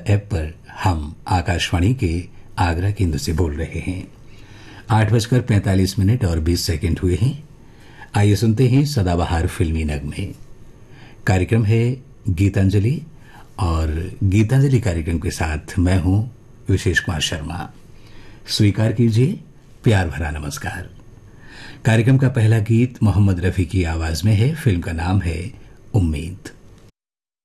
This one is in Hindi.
ऐप पर हम आकाशवाणी के आगरा केंद्र से बोल रहे हैं। 8:45 और 20 सेकंड हुए हैं। आइए सुनते हैं सदाबहार फिल्मी नगमे। कार्यक्रम है गीतांजलि और गीतांजलि कार्यक्रम के साथ मैं हूं विशेष कुमार शर्मा। स्वीकार कीजिए प्यार भरा नमस्कार। कार्यक्रम का पहला गीत मोहम्मद रफी की आवाज में है। फिल्म का नाम है उम्मीद।